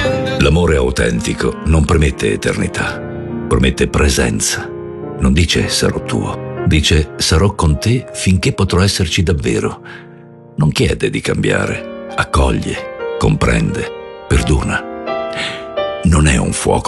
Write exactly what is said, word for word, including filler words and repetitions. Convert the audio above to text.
L'amore autentico non promette eternità, promette presenza. Non dice sarò tuo, dice sarò con te finché potrò esserci davvero. Non chiede di cambiare, accoglie, comprende, perdona. Non è un fuoco